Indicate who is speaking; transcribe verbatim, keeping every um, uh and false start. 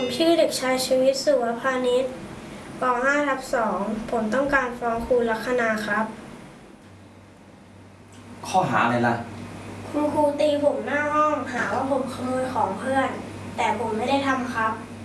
Speaker 1: ชื่อเด็กชายชวิตสุวพานิชป .ห้า ทับ สอง ผมต้องการฟ้องครูลัคนาครับ
Speaker 2: ข้อหาอะไรล่ะ
Speaker 1: คุณครูตีผมหน้าห้องหาว่าผมขโมยของเพื่อน แต่ผมไม่ได้ทำครับ